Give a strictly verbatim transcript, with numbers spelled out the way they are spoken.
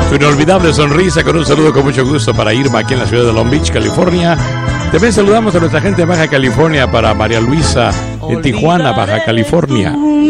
Tu inolvidable sonrisa, con un saludo con mucho gusto para Irma aquí en la ciudad de Long Beach, California. También saludamos a nuestra gente de Baja California, para María Luisa en Tijuana, Baja California.